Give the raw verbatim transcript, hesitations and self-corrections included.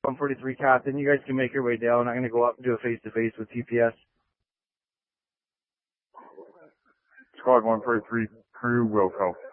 one forty-three Captain, you guys can make your way down. I'm going to go up and do a face-to-face with T P S. Squad one forty-three, crew Wilco.